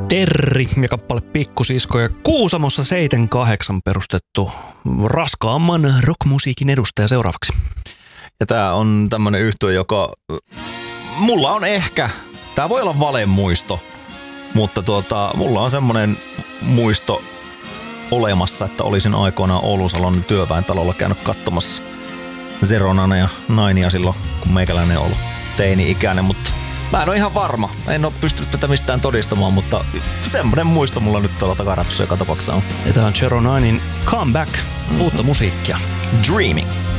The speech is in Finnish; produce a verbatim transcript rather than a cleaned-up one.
Terri ja kappale Pikkusisko ja Kuusamossa seitsemänkymmentäkahdeksan perustettu raskaamman rockmusiikin edustaja seuraavaksi. Ja tää on tämmönen yhtye, joka mulla on ehkä, tää voi olla valemuisto, mutta tuota, mulla on semmonen muisto olemassa, että olisin aikoinaan Oulusalon työväentalolla käynyt katsomassa Zeronana ja Nainia silloin, kun meikäläinen on ollut teini-ikäinen, mutta mä en ole ihan varma. En ole pystynyt tätä mistään todistamaan, mutta semmoinen muisto mulla nyt tuolla takaratossa joka tapauksessa on. Ja tää on Zero Ninein Comeback, uutta musiikkia. Dreaming.